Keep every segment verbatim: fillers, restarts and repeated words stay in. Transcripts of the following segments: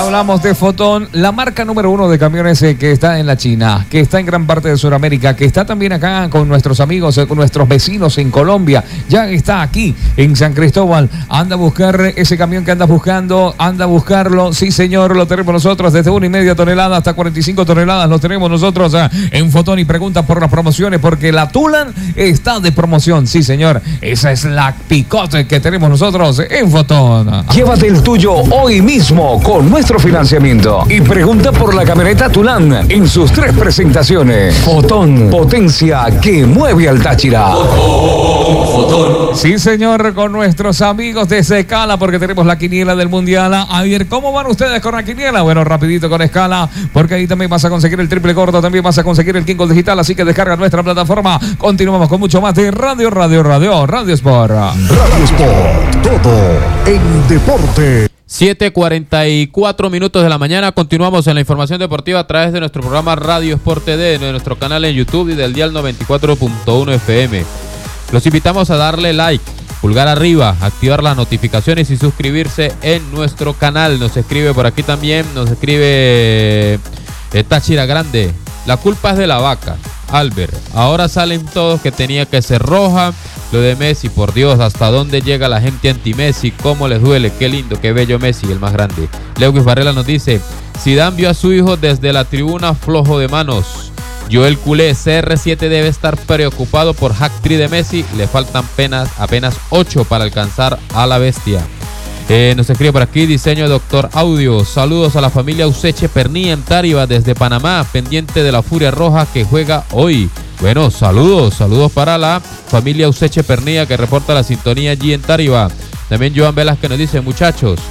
hablamos de Fotón, la marca número uno de camiones eh, que está en la China, que está en gran parte de Sudamérica, que está también acá con nuestros amigos, eh, con nuestros vecinos en Colombia, ya está aquí en San Cristóbal. Anda a buscar ese camión que andas buscando, anda a buscarlo, sí señor, lo tenemos nosotros desde una y media tonelada hasta cuarenta y cinco toneladas, lo tenemos nosotros eh, en Fotón. Y pregunta por las promociones, porque la Tulan está de promoción, sí señor, esa es la picote que tenemos nosotros en Fotón. Llévate el tuyo hoy mismo con nuestro financiamiento y pregunta por la camioneta Tulan en sus tres presentaciones. Fotón, potencia que mueve al Táchira. Fotón, Fotón. Sí señor, con nuestros amigos de Escala, porque tenemos la quiniela del Mundial. A ver, ¿cómo van ustedes con la quiniela? Bueno, rapidito con Escala, porque ahí también vas a conseguir el triple gordo, también vas a conseguir el King Digital, así que descarga nuestra plataforma. Continuamos con mucho más de Radio, Radio, Radio, Radio Sport. Radio Sport, todo en deporte. siete cuarenta y cuatro minutos de la mañana. Continuamos en la información deportiva a través de nuestro programa Radio Sport T V, de nuestro canal en YouTube y del dial noventa y cuatro punto uno F M. Los invitamos a darle like, pulgar arriba, activar las notificaciones y suscribirse en nuestro canal. Nos escribe por aquí también, nos escribe eh, Táchira Grande. La culpa es de la vaca, Albert. Ahora salen todos que tenía que ser roja. Lo de Messi, por Dios, ¿hasta dónde llega la gente anti-Messi? ¿Cómo les duele? Qué lindo, qué bello Messi, el más grande. Lewis Varela nos dice, Zidane vio a su hijo desde la tribuna flojo de manos. Joel Culé, C R siete debe estar preocupado por hack-trick de Messi. Le faltan apenas, apenas ocho para alcanzar a la bestia. Eh, nos escribe por aquí, diseño Doctor Audio. Saludos a la familia Useche Pernilla en Táriba desde Panamá, pendiente de la Furia Roja que juega hoy. Bueno, saludos, saludos para la familia Useche Pernilla que reporta la sintonía allí en Táriba. También Joan Velas que nos dice, muchachos,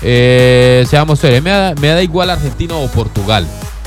eh, seamos serios, me da, me da igual Argentina o Portugal.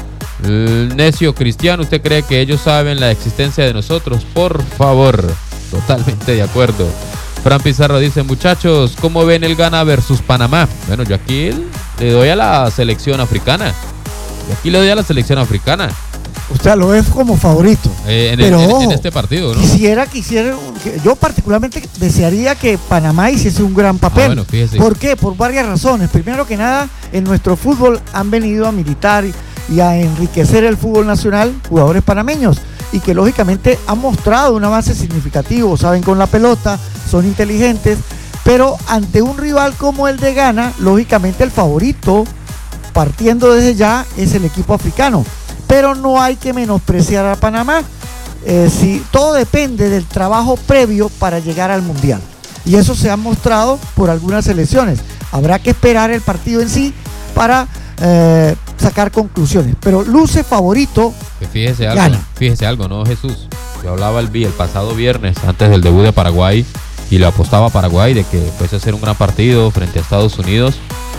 El necio Cristiano, ¿usted cree que ellos saben la existencia de nosotros? Por favor, totalmente de acuerdo. Fran Pizarro dice, muchachos, ¿cómo ven el Ghana versus Panamá? Bueno, yo aquí le doy a la selección africana. Yo aquí le doy a la selección africana. Usted lo ve como favorito. Eh, en, pero el, en, ojo, en este partido, ¿no? Quisiera, quisiera, yo particularmente desearía que Panamá hiciese un gran papel. Ah, bueno, fíjese. ¿Por qué? Por varias razones. Primero que nada, en nuestro fútbol han venido a militar y a enriquecer el fútbol nacional jugadores panameños y que lógicamente han mostrado un avance significativo, saben con la pelota, son inteligentes, pero ante un rival como el de Ghana, lógicamente el favorito, partiendo desde ya, es el equipo africano. Pero no hay que menospreciar a Panamá. Eh, si, todo depende del trabajo previo para llegar al Mundial. Y eso se ha mostrado por algunas selecciones. Habrá que esperar el partido en sí para eh, sacar conclusiones. Pero luce favorito. Que fíjese algo, gana. fíjese algo, ¿no, Jesús? Yo hablaba el, el pasado viernes, antes del debut de Paraguay, y le apostaba a Paraguay de que fuese a ser un gran partido frente a Estados Unidos.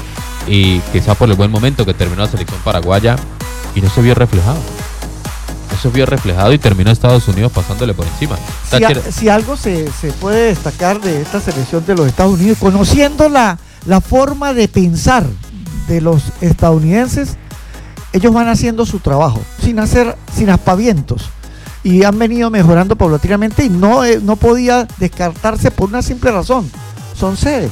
Y quizá por el buen momento que terminó la selección paraguaya, y no se vio reflejado. No se vio reflejado y terminó Estados Unidos pasándole por encima. Si, a, si algo se, se puede destacar de esta selección de los Estados Unidos, conociendo la, la forma de pensar de los estadounidenses, ellos van haciendo su trabajo, sin hacer, sin aspavientos. Y han venido mejorando paulatinamente y no, eh, no podía descartarse por una simple razón. Son sede.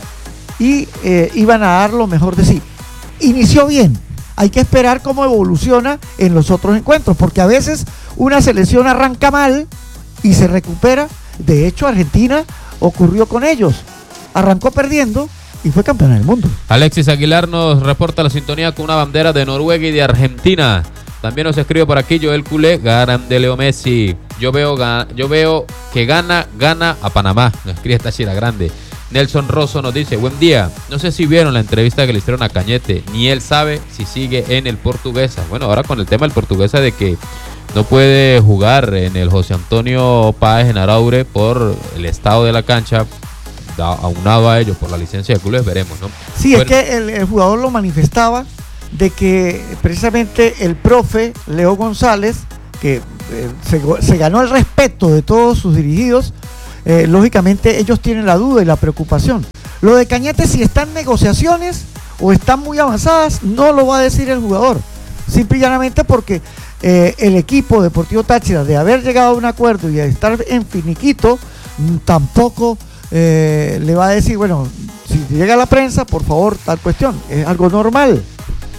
Y eh, iban a dar lo mejor de sí. Inició bien. Hay que esperar cómo evoluciona en los otros encuentros, porque a veces una selección arranca mal y se recupera. De hecho, Argentina ocurrió con ellos. Arrancó perdiendo y fue campeona del mundo. Alexis Aguilar nos reporta la sintonía con una bandera de Noruega y de Argentina. También nos escribe por aquí Joel Culé, ganan de Leo Messi. Yo veo, yo veo que gana, gana a Panamá. Nos escribe Táchira Grande. Nelson Rosso nos dice, buen día, no sé si vieron la entrevista que le hicieron a Cañete, ni él sabe si sigue en el Portuguesa. Bueno, ahora con el tema del Portuguesa de que no puede jugar en el José Antonio Páez en Araure por el estado de la cancha, aunado a ello por la licencia de clubes, veremos, ¿no? Sí, bueno, es que el, el jugador lo manifestaba de que precisamente el profe Leo González, que eh, se, se ganó el respeto de todos sus dirigidos, Eh, lógicamente ellos tienen la duda y la preocupación. Lo de Cañete, si están negociaciones o están muy avanzadas, no lo va a decir el jugador, simple y llanamente porque eh, el equipo Deportivo Táchira, de haber llegado a un acuerdo y de estar en finiquito, tampoco eh, le va a decir, bueno, si llega a la prensa, por favor, tal cuestión, es algo normal.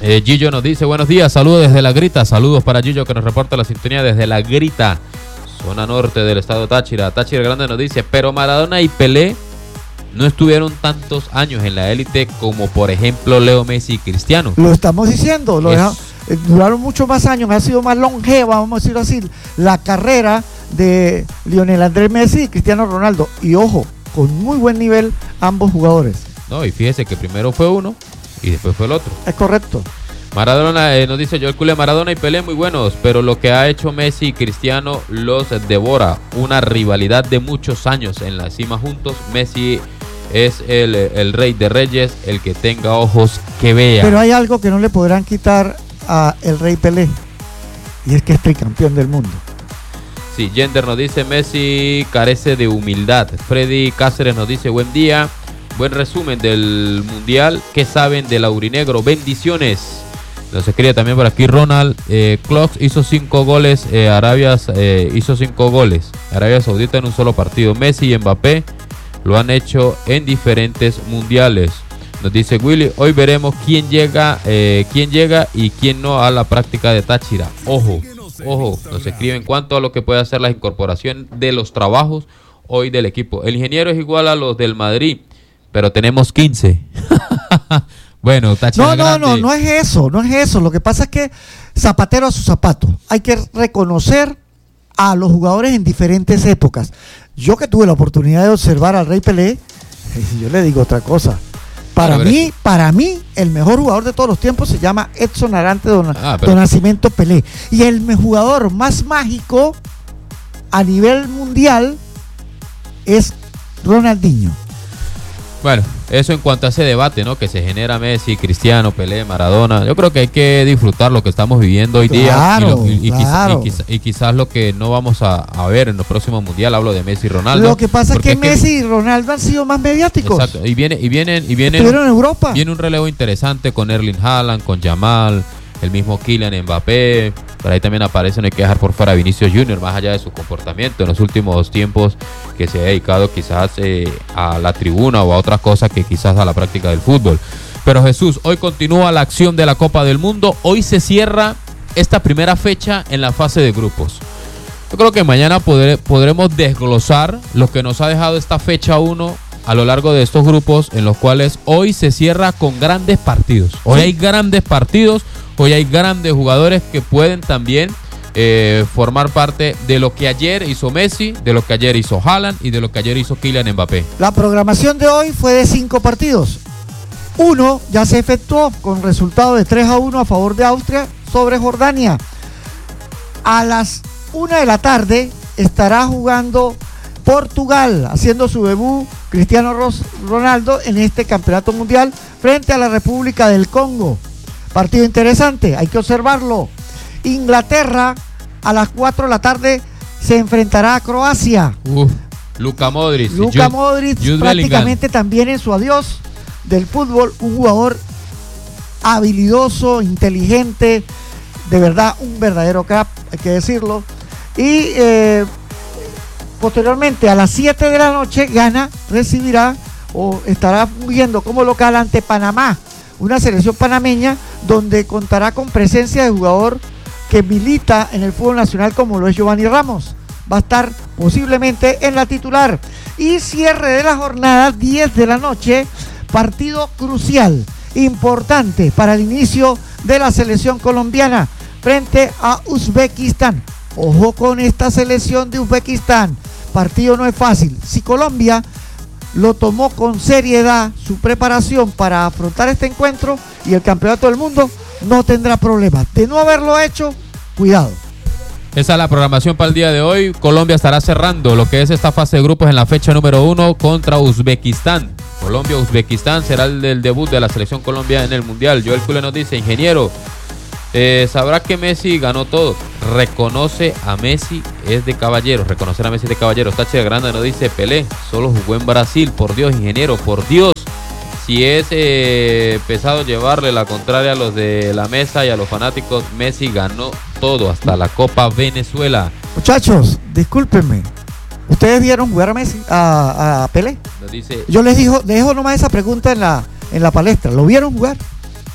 Eh, Gillo nos dice, buenos días, saludos desde La Grita. Saludos para Gillo que nos reporta la sintonía desde La Grita, zona norte del estado Táchira. Táchira Grande nos dice, pero Maradona y Pelé no estuvieron tantos años en la élite como por ejemplo Leo Messi y Cristiano. Lo estamos diciendo, lo deja, eh, duraron muchos más años, ha sido más longeva, vamos a decirlo así, la carrera de Lionel Andrés Messi y Cristiano Ronaldo. Y ojo, con muy buen nivel ambos jugadores. No, y fíjese que primero fue uno y después fue el otro. Es correcto. Maradona, eh, nos dice Joel Cule, Maradona y Pelé muy buenos, pero lo que ha hecho Messi y Cristiano los devora. Una rivalidad de muchos años en la cima juntos. Messi es el, el rey de reyes, el que tenga ojos que vea. Pero hay algo que no le podrán quitar a el rey Pelé, y es que es tricampeón del mundo. Sí, Gender nos dice, Messi carece de humildad. Freddy Cáceres nos dice, buen día. Buen resumen del mundial. ¿Qué saben del aurinegro? Bendiciones. Nos escribe también por aquí Ronald. Eh, Clocks hizo cinco goles. Eh, Arabia eh, hizo cinco goles. Arabia Saudita en un solo partido. Messi y Mbappé lo han hecho en diferentes mundiales. Nos dice Willy. Hoy veremos quién llega, eh, quién llega y quién no a la práctica de Táchira. Ojo, ojo. Nos escribe en cuanto a lo que puede hacer la incorporación de los trabajos hoy del equipo. El ingeniero es igual a los del Madrid, pero tenemos quince. Bueno, Táchira No, no, grande. no, no es eso, no es eso. Lo que pasa es que zapatero a su zapato. Hay que reconocer a los jugadores en diferentes épocas. Yo que tuve la oportunidad de observar al Rey Pelé, yo le digo otra cosa. Para mí, es... para mí, el mejor jugador de todos los tiempos se llama Edson Arantes Don, ah, pero... Don Nascimento Pelé. Y el jugador más mágico a nivel mundial es Ronaldinho. Bueno, eso en cuanto a ese debate, ¿no? Que se genera Messi, Cristiano, Pelé, Maradona. Yo creo que hay que disfrutar lo que estamos viviendo hoy claro, día. Y, lo, y, claro. y, quizá, y quizás lo que no vamos a, a ver en el próximo mundial, hablo de Messi y Ronaldo. Lo que pasa es que, es que Messi y Ronaldo han sido más mediáticos. Exacto. Y viene, y vienen, y vienen. Estuvieron en Europa. Viene un relevo interesante con Erling Haaland, con Yamal, el mismo Kylian Mbappé. Por ahí también aparece, no hay que dejar por fuera a Vinicius Junior, más allá de su comportamiento en los últimos tiempos, que se ha dedicado quizás eh, a la tribuna o a otras cosas que quizás a la práctica del fútbol. Pero Jesús, hoy continúa la acción de la Copa del Mundo. Hoy se cierra esta primera fecha en la fase de grupos. Yo creo que mañana podré, podremos desglosar lo que nos ha dejado esta fecha uno a lo largo de estos grupos, en los cuales hoy se cierra con grandes partidos. Hoy hay grandes partidos. Hoy hay grandes jugadores que pueden también eh, formar parte de lo que ayer hizo Messi, de lo que ayer hizo Haaland y de lo que ayer hizo Kylian Mbappé. La programación de hoy fue de cinco partidos. Uno ya se efectuó con resultado de tres a uno a favor de Austria sobre Jordania. A las una de la tarde estará jugando Portugal, haciendo su debut Cristiano Ronaldo en este campeonato mundial frente a la República del Congo. Partido interesante, hay que observarlo. Inglaterra a las cuatro de la tarde se enfrentará a Croacia. Uf, Luka Modric. Luka Modric Jude prácticamente Bellingham. También en su adiós del fútbol, un jugador habilidoso, inteligente, de verdad un verdadero crack, hay que decirlo. Y eh, posteriormente a las siete de la noche Ghana recibirá o estará viendo como local ante Panamá, una selección panameña donde contará con presencia de jugador que milita en el fútbol nacional como lo es Giovanni Ramos. Va a estar posiblemente en la titular. Y cierre de la jornada, diez de la noche, partido crucial, importante para el inicio de la selección colombiana frente a Uzbekistán. Ojo con esta selección de Uzbekistán, partido no es fácil. Si Colombia lo tomó con seriedad su preparación para afrontar este encuentro y el campeonato del mundo, no tendrá problemas. De no haberlo hecho, cuidado. Esa es la programación para el día de hoy. Colombia estará cerrando lo que es esta fase de grupos en la fecha número uno contra Uzbekistán. Colombia-Uzbekistán será el del debut de la selección Colombia en el Mundial. Joel Cule nos dice, ingeniero, Eh, sabrá que Messi ganó todo. Reconoce a Messi es de caballeros. Reconocer a Messi es de caballeros. Táchira Grande nos dice Pelé solo jugó en Brasil. Por Dios, ingeniero, por Dios. Si es eh, pesado llevarle la contraria a los de la mesa y a los fanáticos, Messi ganó todo, hasta la Copa Venezuela. Muchachos, discúlpenme. ¿Ustedes vieron jugar a Messi, a, a Pelé? Nos dice, Yo les digo, dejo nomás esa pregunta en la, en la palestra. ¿Lo vieron jugar?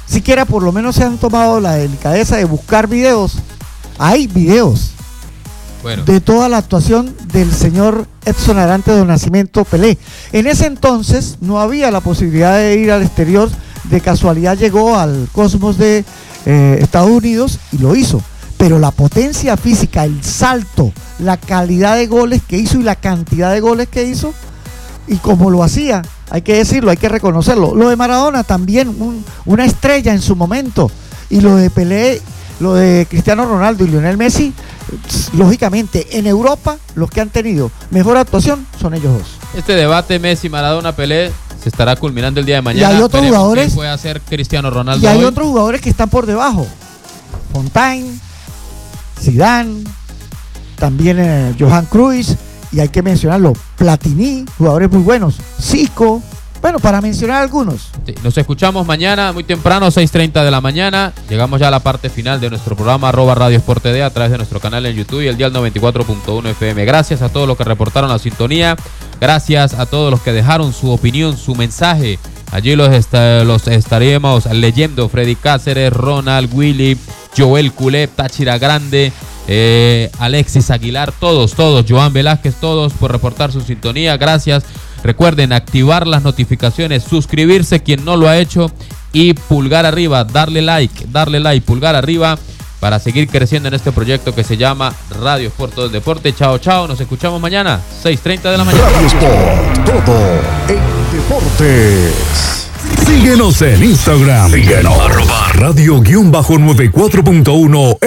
siquiera por lo menos se han tomado la delicadeza de buscar videos. Hay videos bueno. de toda la actuación del señor Edson Arantes do Nascimento Pelé. En ese entonces no había la posibilidad de ir al exterior, de casualidad llegó al Cosmos de eh, Estados Unidos y lo hizo. Pero la potencia física, el salto, la calidad de goles que hizo y la cantidad de goles que hizo, y como lo hacía, hay que decirlo, hay que reconocerlo. Lo de Maradona también, un, una estrella en su momento, y lo de Pelé, lo de Cristiano Ronaldo y Lionel Messi, lógicamente en Europa los que han tenido mejor actuación son ellos dos. Este debate Messi, Maradona, Pelé se estará culminando el día de mañana. Y hay otros jugadores, puede hacer Cristiano Ronaldo y hay hoy. otros jugadores que están por debajo. Fontaine, Zidane, también eh, Johan Cruyff, y hay que mencionarlo, Platini, jugadores muy buenos, Zico, bueno, para mencionar algunos. Sí, nos escuchamos mañana muy temprano, seis treinta de la mañana. Llegamos ya a la parte final de nuestro programa arroba Radio Sport T V a través de nuestro canal en YouTube y el dial noventa y cuatro punto uno F M. Gracias a todos los que reportaron la sintonía, gracias a todos los que dejaron su opinión, su mensaje. Allí los, est los estaremos leyendo: Freddy Cáceres, Ronald, Willy, Joel Culé, Táchira Grande, eh, Alexis Aguilar, todos, todos, Joan Velázquez, todos por reportar su sintonía. Gracias. Recuerden activar las notificaciones, suscribirse quien no lo ha hecho y pulgar arriba, darle like, darle like, pulgar arriba para seguir creciendo en este proyecto que se llama Radio Sport Todo el Deporte. Chao, chao, nos escuchamos mañana, seis treinta de la mañana. Radio Sport, todo en deportes. Síguenos en Instagram. Síguenos. Arroba radio guión bajo noventa y cuatro punto uno